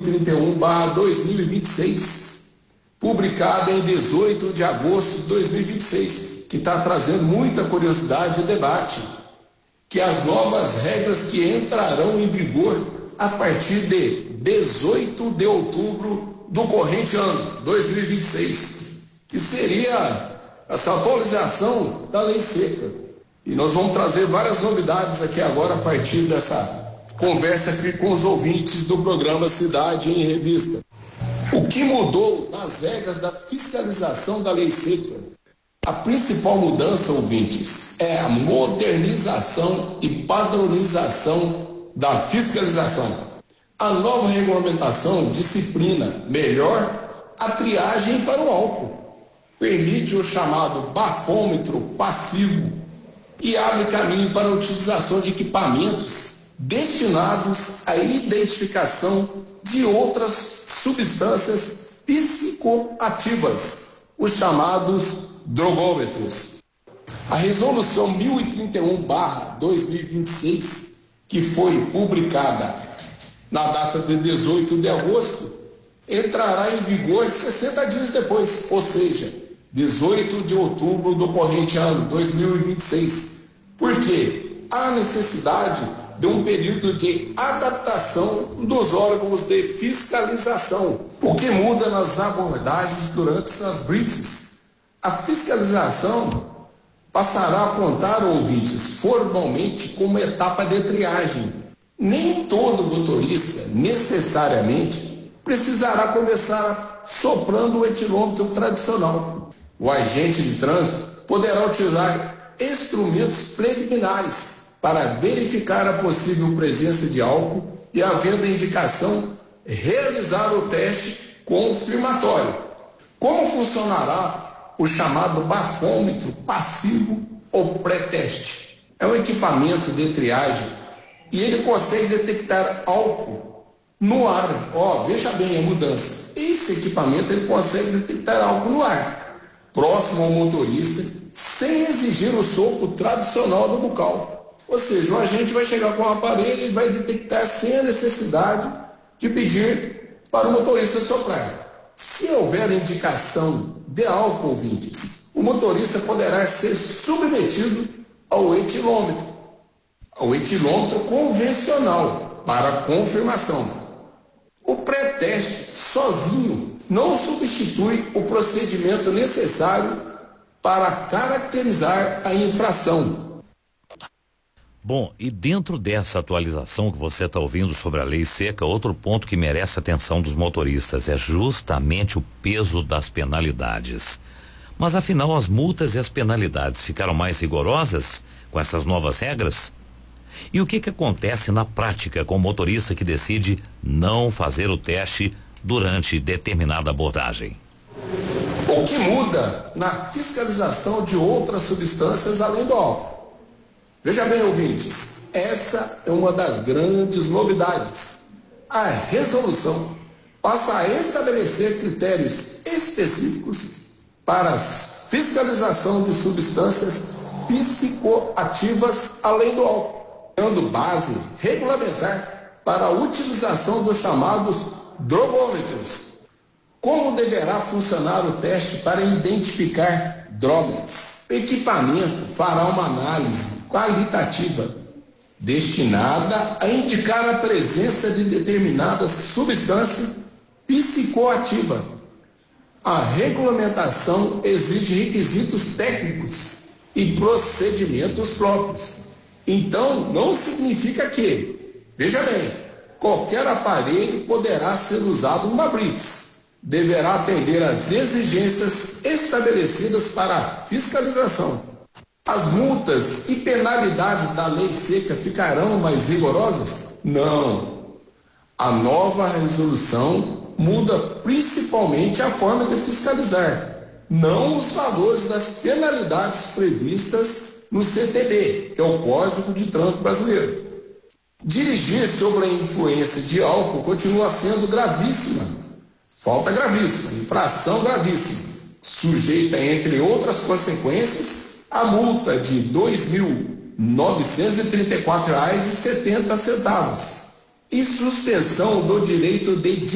1031/2026, publicada em 18 de agosto de 2026, que está trazendo muita curiosidade e debate, que as novas regras que entrarão em vigor a partir de 18 de outubro do corrente ano 2026, que seria essa atualização da lei seca. E nós vamos trazer várias novidades aqui agora a partir dessa conversa aqui com os ouvintes do programa Cidade em Revista. O que mudou nas regras da fiscalização da lei seca? A principal mudança, ouvintes, é a modernização e padronização da fiscalização. A nova regulamentação disciplina melhor a triagem para o álcool, permite o chamado bafômetro passivo e abre caminho para a utilização de equipamentos destinados à identificação de outras substâncias psicoativas, os chamados drogômetros. A resolução 1031/2026, que foi publicada na data de 18 de agosto, entrará em vigor 60 dias depois, ou seja, 18 de outubro do corrente ano 2026. Por quê? Há necessidade de um período de adaptação dos órgãos de fiscalização, o que muda nas abordagens durante as blitzes. A fiscalização passará a contar, ouvintes, formalmente como etapa de triagem. Nem todo motorista necessariamente precisará começar soprando o etilômetro tradicional. O agente de trânsito poderá utilizar instrumentos preliminares para verificar a possível presença de álcool e, havendo indicação, realizar o teste confirmatório. Como funcionará o chamado bafômetro passivo ou pré-teste? É um equipamento de triagem e ele consegue detectar álcool no ar. Veja bem a mudança. Esse equipamento ele consegue detectar álcool no ar, próximo ao motorista, sem exigir o sopro tradicional do bucal. Ou seja, o agente vai chegar com o aparelho e vai detectar sem a necessidade de pedir para o motorista soprar. Se houver indicação de álcool, ouvintes, o motorista poderá ser submetido ao etilômetro convencional para confirmação. O pré-teste sozinho não substitui o procedimento necessário para caracterizar a infração. Bom, e dentro dessa atualização que você está ouvindo sobre a lei seca, outro ponto que merece a atenção dos motoristas é justamente o peso das penalidades. Mas afinal, as multas e as penalidades ficaram mais rigorosas com essas novas regras? E o que acontece na prática com o motorista que decide não fazer o teste durante determinada abordagem? O que muda na fiscalização de outras substâncias além do álcool? Veja bem, ouvintes, essa é uma das grandes novidades. A resolução passa a estabelecer critérios específicos para a fiscalização de substâncias psicoativas além do álcool, dando base regulamentar para a utilização dos chamados drogômetros. Como deverá funcionar o teste para identificar drogas? O equipamento fará uma análise qualitativa destinada a indicar a presença de determinada substância psicoativa. A regulamentação exige requisitos técnicos e procedimentos próprios. Então, não significa que, veja bem, qualquer aparelho poderá ser usado numa blitz. Deverá atender às exigências estabelecidas para a fiscalização. As multas e penalidades da lei seca ficarão mais rigorosas? Não. A nova resolução muda principalmente a forma de fiscalizar, não os valores das penalidades previstas no CTB, que é o Código de Trânsito Brasileiro. Dirigir sob a influência de álcool continua sendo gravíssima. Falta gravíssima, infração gravíssima, sujeita, entre outras consequências, a multa de R$ 2.934,70 e suspensão do direito de